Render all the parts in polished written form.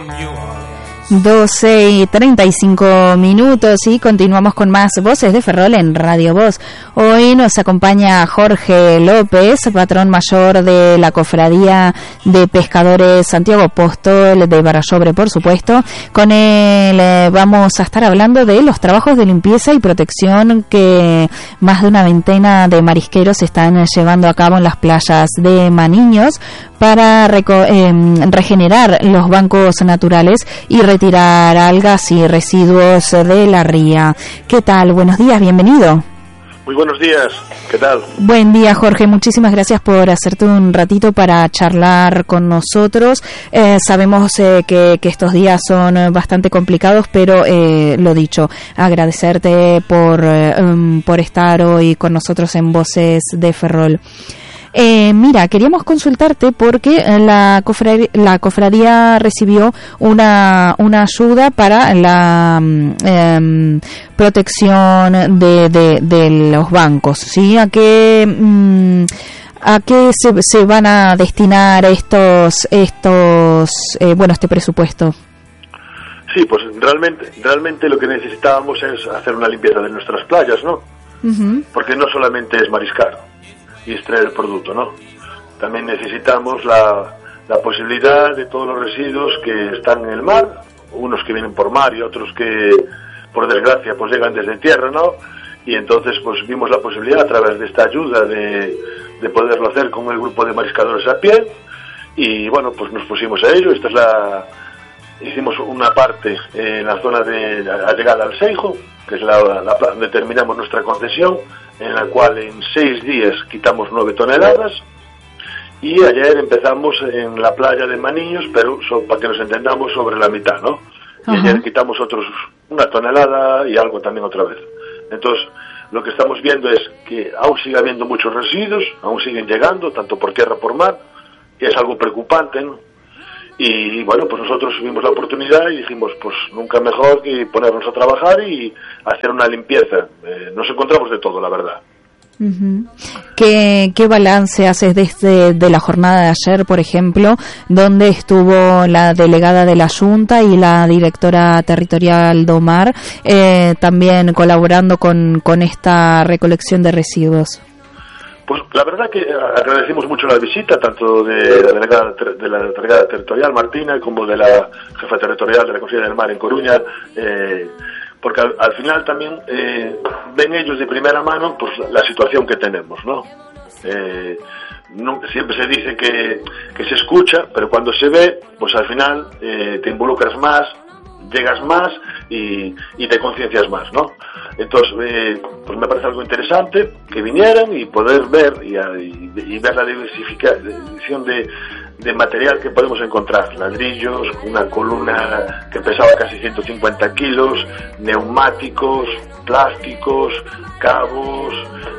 12:35 y continuamos con más Voces de Ferrol en Radio Voz. Hoy nos acompaña Jorge López, patrón mayor de la Cofradía de Pescadores Santiago Apóstol de Baranxobre, por supuesto. Con él vamos a estar hablando de los trabajos de limpieza y protección que más de una veintena de marisqueros están llevando a cabo en las playas de Maniños para regenerar los bancos naturales y retirar algas y residuos de la ría. ¿Qué tal? Buenos días, bienvenido. Muy buenos días, ¿qué tal? Buen día, Jorge, muchísimas gracias por hacerte un ratito para charlar con nosotros. Sabemos que estos días son bastante complicados, pero lo dicho, agradecerte por estar hoy con nosotros en Voces de Ferrol. Mira, queríamos consultarte porque la cofradía recibió una ayuda para la protección de los bancos, ¿sí? ¿A qué se van a destinar este presupuesto? Sí, pues realmente lo que necesitábamos es hacer una limpieza de nuestras playas, ¿no? Uh-huh. Porque no solamente es mariscar y extraer el producto, ¿no? También necesitamos la posibilidad de todos los residuos que están en el mar, unos que vienen por mar y otros que, por desgracia, pues llegan desde tierra, ¿no? Y entonces pues vimos la posibilidad a través de esta ayuda de poderlo hacer con el grupo de mariscadores a pie y bueno, pues nos pusimos a ello. Hicimos una parte en la zona de la llegada al Seijo, que es donde terminamos nuestra concesión, en la cual en 6 días quitamos 9 toneladas, y ayer empezamos en la playa de Maniños, pero para que nos entendamos, sobre la mitad, ¿no? Uh-huh. Y ayer quitamos otros 1 tonelada y algo también otra vez. Entonces, lo que estamos viendo es que aún sigue habiendo muchos residuos, aún siguen llegando, tanto por tierra como por mar, y es algo preocupante, ¿no? Y bueno, pues nosotros tuvimos la oportunidad y dijimos, pues nunca mejor que ponernos a trabajar y hacer una limpieza. Nos encontramos de todo, la verdad. Uh-huh. ¿Qué balance haces de la jornada de ayer, por ejemplo, donde estuvo la delegada de la Junta y la directora territorial do Mar también colaborando con esta recolección de residuos? Pues la verdad que agradecimos mucho la visita, tanto de la delegada territorial, Martina, como de la jefa territorial de la Consejería del Mar en Coruña, porque al final también ven ellos de primera mano pues la situación que tenemos, ¿no? Siempre se dice que se escucha, pero cuando se ve, pues al final te involucras más, llegas más y te conciencias más, ¿no? Entonces, pues me parece algo interesante que vinieran y poder ver y ver la diversificación de material que podemos encontrar. Ladrillos, una columna que pesaba casi 150 kilos, neumáticos, plásticos, cabos,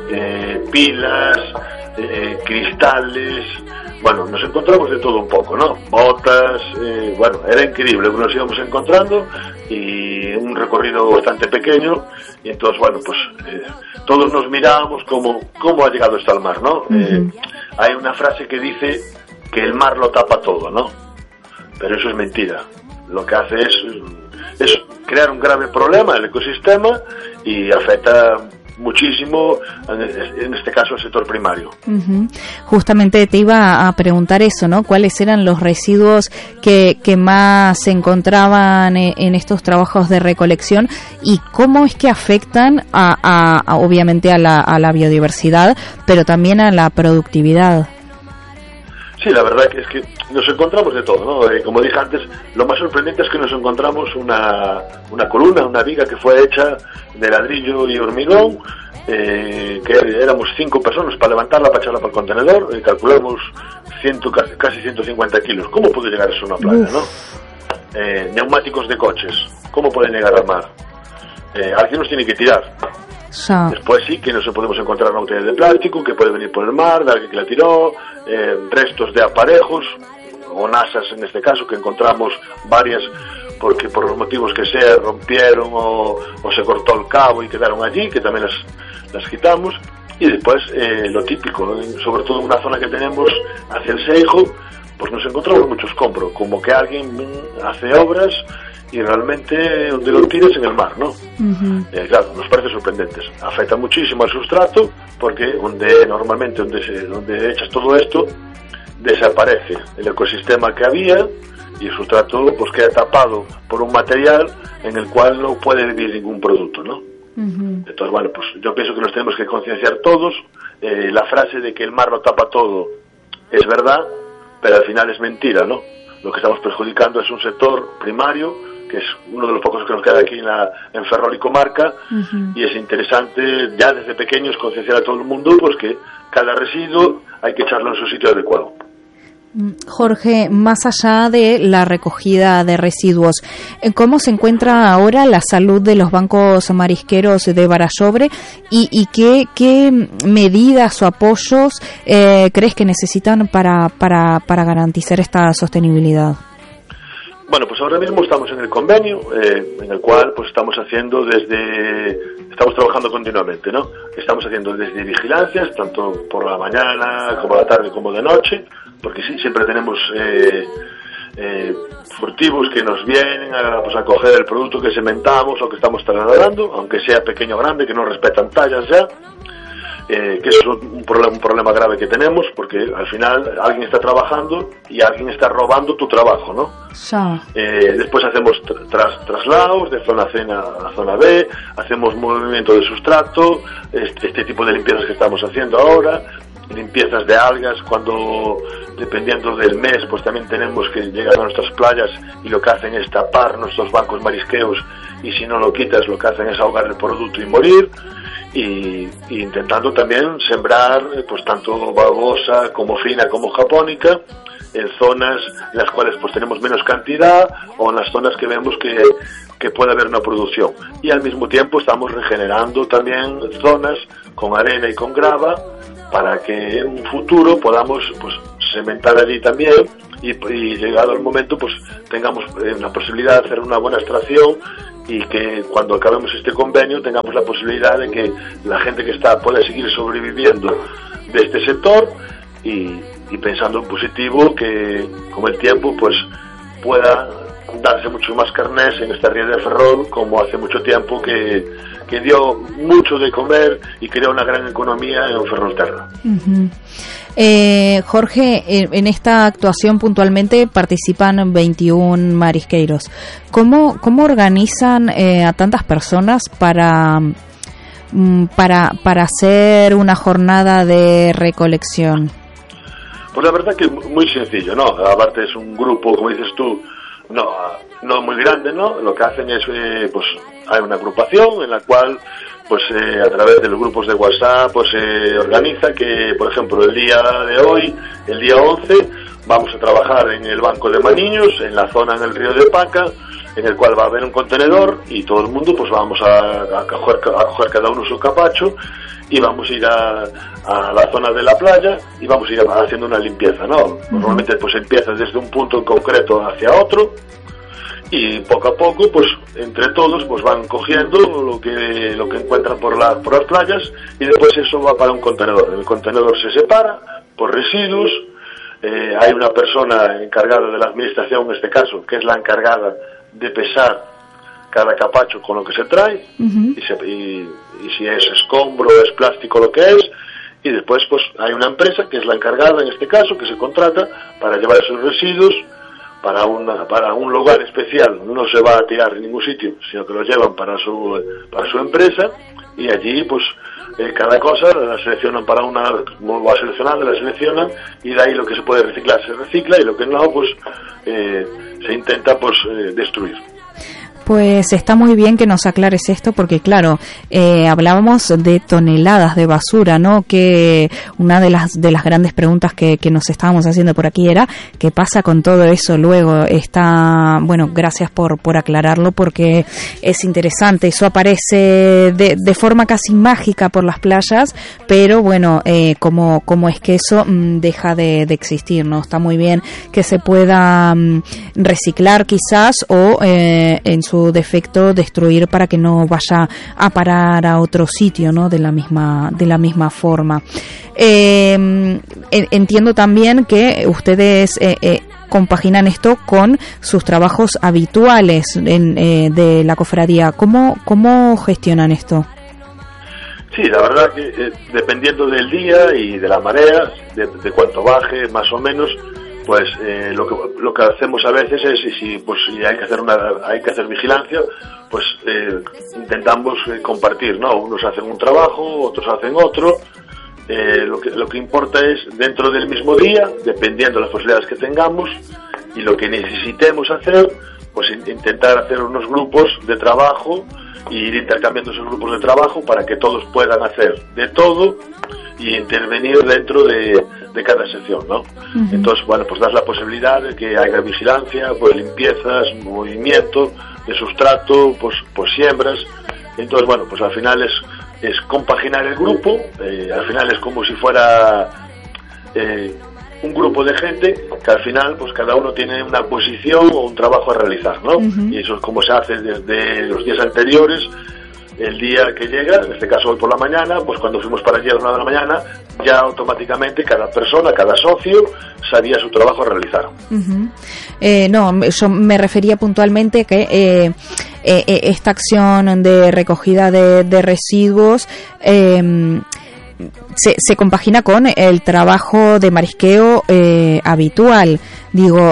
pilas, cristales. Bueno, nos encontramos de todo un poco, ¿no? Botas, bueno, era increíble lo que nos íbamos encontrando y un recorrido bastante pequeño y entonces, bueno, pues todos nos mirábamos cómo ha llegado esto al mar, ¿no? Uh-huh. Hay una frase que dice que el mar lo tapa todo, ¿no? Pero eso es mentira. Lo que hace es crear un grave problema en el ecosistema y afecta muchísimo, en este caso, el sector primario. Uh-huh. Justamente te iba a preguntar eso, ¿no? ¿Cuáles eran los residuos que más se encontraban en estos trabajos de recolección y cómo es que afectan obviamente a la biodiversidad, pero también a la productividad? Sí, la verdad que es que nos encontramos de todo, ¿no? Como dije antes, lo más sorprendente es que nos encontramos una columna, una viga que fue hecha de ladrillo y hormigón, que éramos 5 personas para levantarla, para echarla para el contenedor, calculamos casi 150 kilos. ¿Cómo puede llegar eso a una playa, no? Neumáticos de coches, ¿cómo pueden llegar al mar? Alguien nos tiene que tirar. Después sí que nos podemos encontrar una botella de plástico que puede venir por el mar, de alguien que la tiró, restos de aparejos o nasas en este caso, que encontramos varias porque por los motivos que sea rompieron o se cortó el cabo y quedaron allí, que también las quitamos. Y después lo típico, sobre todo en una zona que tenemos hacia el Seijo, pues nos encontramos mucho escombro, como que alguien hace obras y realmente donde lo tires en el mar, ¿no? Claro, nos parece sorprendente. Afecta muchísimo al sustrato, porque donde echas todo esto, desaparece el ecosistema que había y el sustrato pues queda tapado por un material en el cual no puede vivir ningún producto, ¿no? Entonces, bueno, pues yo pienso que nos tenemos que concienciar todos. La frase de que el mar lo tapa todo es verdad, pero al final es mentira, ¿no? Lo que estamos perjudicando es un sector primario, que es uno de los pocos que nos queda aquí en Ferrol y comarca, y es interesante ya desde pequeños concienciar a todo el mundo pues que cada residuo hay que echarlo en su sitio adecuado. Jorge, más allá de la recogida de residuos, ¿cómo se encuentra ahora la salud de los bancos marisqueros de Baranllobres y qué medidas o apoyos crees que necesitan para garantizar esta sostenibilidad? Bueno, pues ahora mismo estamos en el convenio, en el cual pues estamos trabajando continuamente, ¿no? Estamos haciendo desde vigilancias, tanto por la mañana como la tarde como de noche, porque sí, siempre tenemos furtivos que nos vienen a coger el producto que sementamos o que estamos trasladando, aunque sea pequeño o grande, que no respetan tallas ya. Que es un problema grave que tenemos, porque al final alguien está trabajando y alguien está robando tu trabajo, ¿no? Después hacemos traslados de zona C a zona B, hacemos movimiento de sustrato, este tipo de limpiezas que estamos haciendo ahora, limpiezas de algas, cuando dependiendo del mes pues también tenemos que llegar a nuestras playas y lo que hacen es tapar nuestros bancos marisqueos, y si no lo quitas lo que hacen es ahogar el producto y morir. Y intentando también sembrar pues tanto babosa como fina como japónica en zonas en las cuales pues tenemos menos cantidad, o en las zonas que vemos que puede haber una producción, y al mismo tiempo estamos regenerando también zonas con arena y con grava para que en un futuro podamos pues cementar allí también y llegado el momento pues tengamos la posibilidad de hacer una buena extracción, y que cuando acabemos este convenio tengamos la posibilidad de que la gente que está pueda seguir sobreviviendo de este sector y pensando en positivo, que con el tiempo pues pueda darse mucho más carnés en esta ría de Ferrol, como hace mucho tiempo que dio mucho de comer y creó una gran economía en Ferrolterra. Jorge, en esta actuación puntualmente participan 21 marisqueiros. ¿Cómo organizan a tantas personas para hacer una jornada de recolección? Pues la verdad que muy sencillo, ¿no? Aparte es un grupo, como dices tú, no muy grande, ¿no? Lo que hacen es, pues hay una agrupación en la cual pues a través de los grupos de WhatsApp pues se organiza que, por ejemplo, el día de hoy, el día 11, vamos a trabajar en el Banco de Maniños, en la zona en el río de Paca, en el cual va a haber un contenedor y todo el mundo pues vamos a coger cada uno su capacho y vamos a ir a la zona de la playa y vamos a ir haciendo una limpieza, ¿no? Normalmente pues empieza desde un punto en concreto hacia otro, y poco a poco pues entre todos pues van cogiendo lo que encuentran por las playas, y después eso va para un contenedor. El contenedor se separa por residuos, hay una persona encargada de la administración en este caso, que es la encargada de pesar cada capacho con lo que se trae, y si es escombro, es plástico, lo que es, y después pues hay una empresa que es la encargada en este caso, que se contrata para llevar esos residuos para un lugar especial. No se va a tirar en ningún sitio, sino que lo llevan para su empresa, y allí pues cada cosa la seleccionan para una, va seleccionando, la seleccionan, y de ahí lo que se puede reciclar se recicla, y lo que no pues se intenta pues destruir. Pues está muy bien que nos aclares esto, porque claro, hablábamos de toneladas de basura, ¿no? Que una de las grandes preguntas que nos estábamos haciendo por aquí era ¿qué pasa con todo eso luego? Bueno, gracias por aclararlo, porque es interesante. Eso aparece de forma casi mágica por las playas, pero bueno, como es que eso deja de existir, ¿no? Está muy bien que se pueda reciclar quizás, o en su su defecto destruir para que no vaya a parar a otro sitio, ¿no? De la misma forma. Entiendo también que ustedes compaginan esto con sus trabajos habituales de la cofradía. ¿Cómo gestionan esto? Sí, la verdad que dependiendo del día y de la marea, de cuánto baje más o menos, pues lo que hacemos a veces es, si hay que hacer vigilancia, pues intentamos compartir, ¿no? Unos hacen un trabajo, otros hacen otro. Lo que importa es, dentro del mismo día, dependiendo de las posibilidades que tengamos y lo que necesitemos hacer, pues intentar hacer unos grupos de trabajo y ir intercambiando esos grupos de trabajo para que todos puedan hacer de todo y intervenir dentro de cada sección, ¿no? Uh-huh. Entonces, bueno, pues das la posibilidad de que haya vigilancia, pues limpiezas, movimiento de sustrato, pues siembras. Entonces, bueno, pues al final es compaginar el grupo, al final es como si fuera un grupo de gente que al final pues cada uno tiene una posición o un trabajo a realizar, ¿no? Uh-huh. Y eso es como se hace desde los días anteriores. El día que llega, en este caso hoy por la mañana, pues cuando fuimos para allí a las 9 de la mañana, ya automáticamente cada persona, cada socio, sabía su trabajo a realizar. Uh-huh. No, yo me refería puntualmente que esta acción de recogida de residuos se compagina con el trabajo de marisqueo habitual. Digo,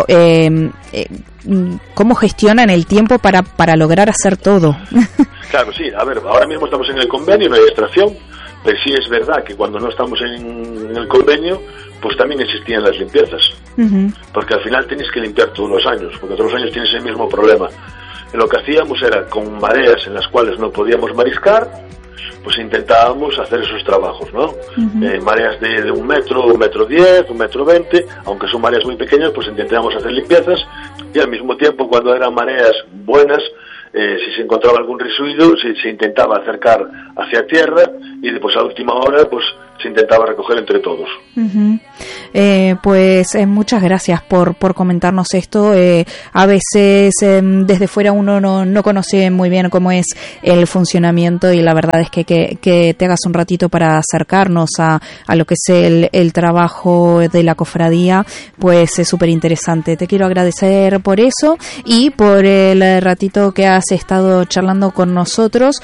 ¿cómo gestionan el tiempo para lograr hacer todo? Claro, sí. A ver, ahora mismo estamos en el convenio, no hay extracción, pero sí es verdad que cuando no estamos en el convenio, pues también existían las limpiezas. Uh-huh. Porque al final tienes que limpiar todos los años, porque todos los años tienes el mismo problema. Lo que hacíamos era, con mareas en las cuales no podíamos mariscar, pues intentábamos hacer esos trabajos, ¿no? Uh-huh. Mareas de 1 metro, 1,10 metros, 1,20 metros, aunque son mareas muy pequeñas, pues intentábamos hacer limpiezas, y al mismo tiempo, cuando eran mareas buenas, si se encontraba algún residuo, se intentaba acercar hacia tierra, y después a última hora pues se intentaba recoger entre todos. Uh-huh. Pues muchas gracias por comentarnos esto. A veces desde fuera uno no conoce muy bien cómo es el funcionamiento, y la verdad es que te hagas un ratito para acercarnos a lo que es el trabajo de la cofradía, pues es súper interesante. Te quiero agradecer por eso y por el ratito que has estado charlando con nosotros.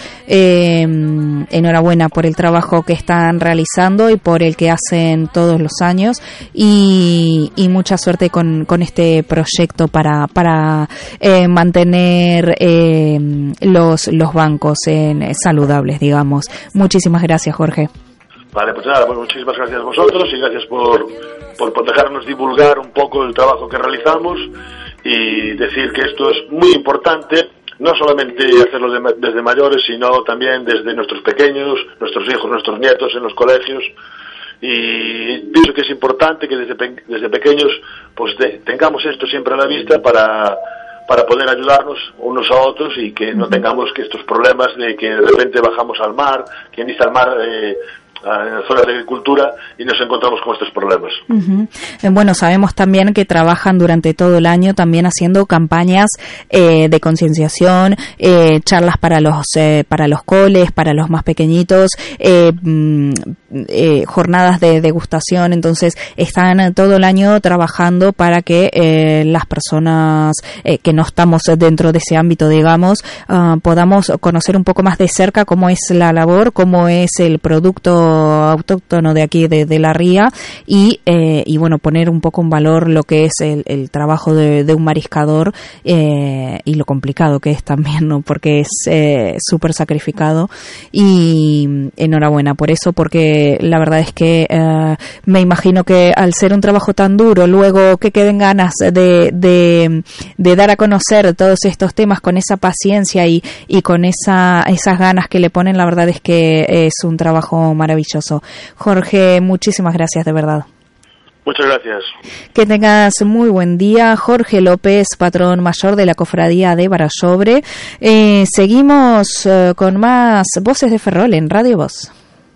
Enhorabuena por el trabajo que están realizando y por el que hacen todos los años, y mucha suerte con este proyecto para mantener los bancos saludables, digamos. Muchísimas gracias, Jorge. Vale, pues nada, pues muchísimas gracias a vosotros y gracias por dejarnos divulgar un poco el trabajo que realizamos, y decir que esto es muy importante, no solamente hacerlo desde mayores, sino también desde nuestros pequeños, nuestros hijos, nuestros nietos en los colegios. Y pienso que es importante que desde pequeños pues tengamos esto siempre a la vista para poder ayudarnos unos a otros, y que no tengamos que estos problemas de que de repente bajamos al mar, quien dice al mar, en zonas de agricultura, y nos encontramos con estos problemas. Uh-huh. Bueno, sabemos también que trabajan durante todo el año también haciendo campañas de concienciación, charlas para los coles, para los más pequeñitos, jornadas de degustación. Entonces están todo el año trabajando para que las personas que no estamos dentro de ese ámbito, digamos, podamos conocer un poco más de cerca cómo es la labor, cómo es el producto autóctono de aquí de la ría, y bueno, poner un poco en valor lo que es el trabajo de un mariscador, y lo complicado que es también, ¿no? Porque es súper sacrificado, y enhorabuena por eso, porque la verdad es que me imagino que al ser un trabajo tan duro, luego que queden ganas de dar a conocer todos estos temas con esa paciencia y con esas ganas que le ponen, la verdad es que es un trabajo maravilloso. Jorge, muchísimas gracias, de verdad. Muchas gracias. Que tengas muy buen día. Jorge López, patrón mayor de la Cofradía de Barosobre. Seguimos con más Voces de Ferrol en Radio Voz.